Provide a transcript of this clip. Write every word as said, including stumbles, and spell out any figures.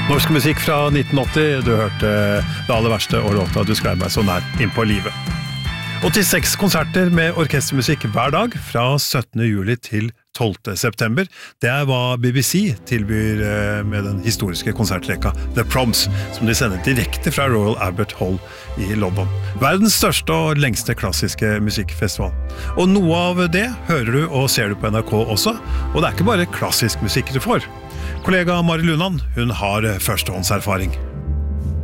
Norsk musikk fra nitten åtti, du hørte det aller verste og låta Du skrev meg så nær inn på livet. åttiseks konserter med orkestermusikk hver dag fra syttende juli til tolvte september. Det er hva B B C tilbyr med den historiske konsertrekka The Proms, som de sender direkte fra Royal Albert Hall i London. Verdens største og lengste klassiske musikkfestival. Og noe av det hører du og ser du på N R K også, og det er ikke bare klassisk musikk du får. Kollega Mari Lunand, hun har førstehåndserfaring.